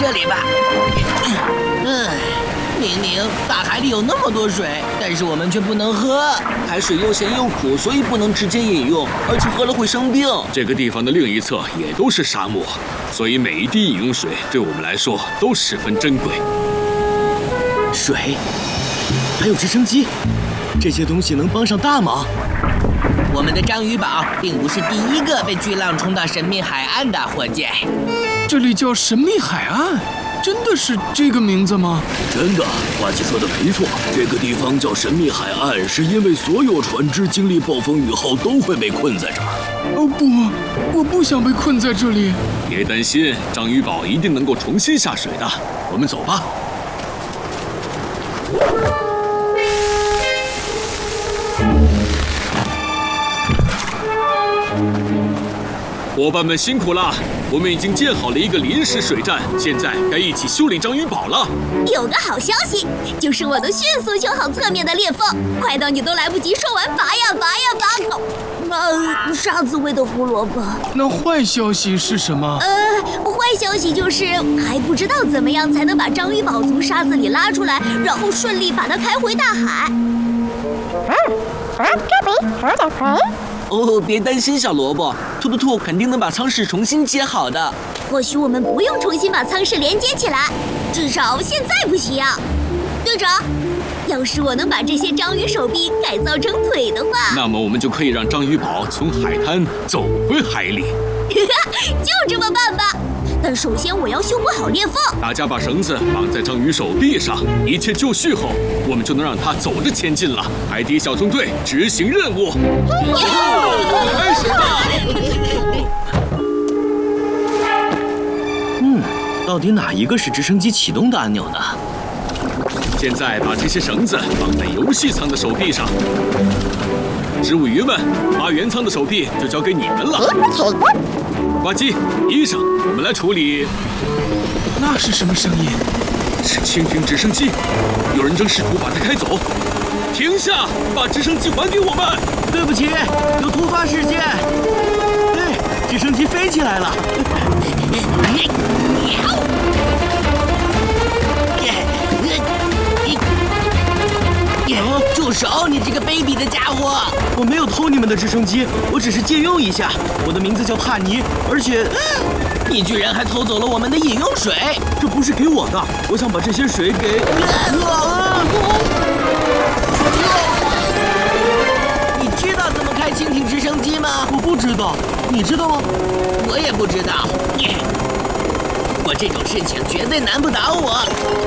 这里吧。明明大海里有那么多水，但是我们却不能喝。 海水又咸又苦，所以不能直接饮用，而且喝了会生病。 这个地方的另一侧也都是沙漠，所以每一滴饮用水对我们来说都十分珍贵。 水，还有直升机，这些东西能帮上大忙。 我们的章鱼堡并不是第一个被巨浪冲到神秘海岸的火箭。 这里叫神秘海岸，真的是这个名字吗？ 真的，花姐说的没错，这个地方叫神秘海岸，是因为所有船只经历暴风雨后都会被困在这儿。 哦不，我不想被困在这里。 别担心，章鱼堡一定能够重新下水的。我们走吧。伙伴们辛苦了，我们已经建好了一个临时水站，现在该一起修理章鱼堡了。 有个好消息，就是我能迅速修好侧面的裂缝，快到你都来不及说完拔呀拔呀拔。沙子味的胡萝卜。 那坏消息是什么？ 坏消息就是还不知道怎么样才能把章鱼堡从沙子里拉出来，然后顺利把它开回大海。 哦，别担心，小萝卜，兔兔肯定能把舱室重新接好的。 或许我们不用重新把舱室连接起来，至少现在不需要。队长，要是我能把这些章鱼手臂改造成腿的话， 那么我们就可以让章鱼堡从海滩走回海里。 就这么办吧。但首先我要修补好裂缝。 大家把绳子绑在章鱼手臂上，一切就绪后，我们就能让它走着前进了。海底小纵队执行任务，开始吧！ 到底哪一个是直升机启动的按钮呢？ 现在把这些绳子绑在游戏舱的手臂上。植物鱼们，发源舱的手臂就交给你们了。呱唧，医生，我们来处理。 那是什么声音？ 是蜻蜓直升机，有人正试图把它开走。停下，把直升机还给我们！ 对不起，有突发事件。直升机飞起来了。 住手！你这个卑鄙的家伙！ 我没有偷你们的直升机，我只是借用一下。我的名字叫帕尼，而且你居然还偷走了我们的饮用水！ 这不是给我的，我想把这些水给…… 你知道怎么开蜻蜓直升机吗？ 我不知道，你知道吗？ 我也不知道。不过这种事情绝对难不倒我。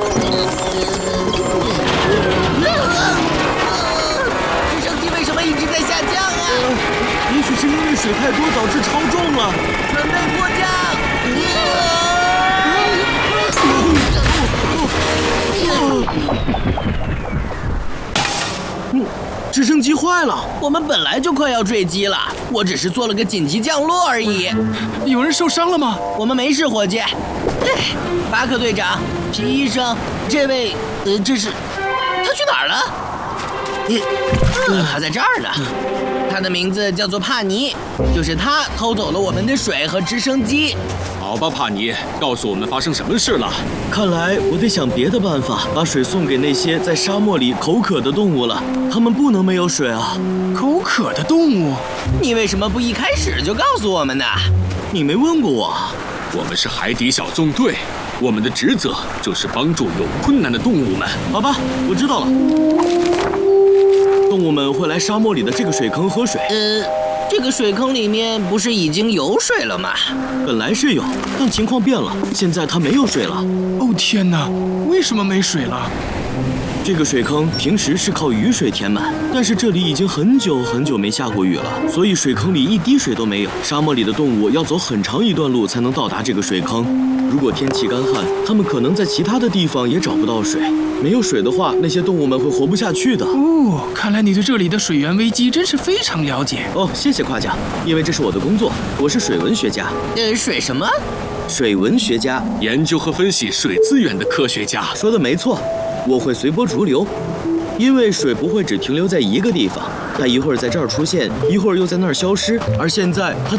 直升机为什么一直在下降啊？ 也许是因为水太多导致超重了。 准备迫降！ 直升机坏了， 我们本来就快要坠机了，我只是做了个紧急降落而已。 有人受伤了吗？ 我们没事，伙计。巴克队长、皮医生，这位，这是他去哪儿了？他在这儿呢。他的名字叫做帕尼，就是他偷走了我们的水和直升机。 好吧，帕尼，告诉我们发生什么事了。 看来我得想别的办法，把水送给那些在沙漠里口渴的动物了。它们不能没有水啊！ 口渴的动物？ 你为什么不一开始就告诉我们呢？ 你没问过我。 我们是海底小纵队，我们的职责就是帮助有困难的动物们。 好吧，我知道了。动物们会来沙漠里的这个水坑喝水。 这个水坑里面不是已经有水了吗？ 本来是有，但情况变了，现在它没有水了。 哦天哪，为什么没水了？ 这个水坑平时是靠雨水填满，但是这里已经很久很久没下过雨了，所以水坑里一滴水都没有。沙漠里的动物要走很长一段路才能到达这个水坑。如果天气干旱，它们可能在其他的地方也找不到水。没有水的话，那些动物们会活不下去的。 哦，看来你对这里的水源危机真是非常了解。 哦，谢谢夸奖，因为这是我的工作，我是水文学家。 水什么？ 水文学家， 研究和分析水资源的科学家。 说的没错，我会随波逐流，因为水不会只停留在一个地方，它一会儿在这儿出现，一会儿又在那儿消失，而现在它